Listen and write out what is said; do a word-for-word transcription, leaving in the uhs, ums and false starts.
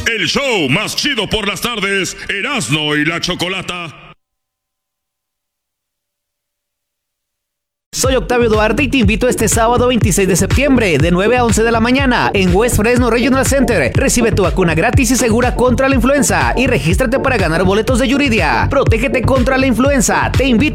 el show más chido por las tardes, Erasmo y la Chocolata. Soy Octavio Duarte y te invito este sábado veintiséis de septiembre de nueve a once de la mañana en West Fresno Regional Center. Recibe tu vacuna gratis y segura contra la influenza y regístrate para ganar boletos de Yuridia. Protégete contra la influenza. Te invito